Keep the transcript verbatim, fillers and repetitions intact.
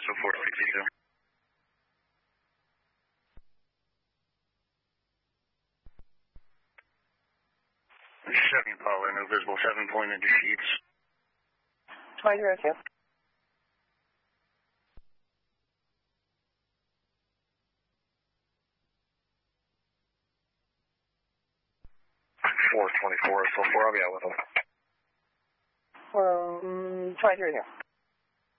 S O four sixty-two. Chevy Impala, no visible seven point into sheets. twenty zero two. four twenty-four, S O four, I'll be out with them. Um, twenty zero zero.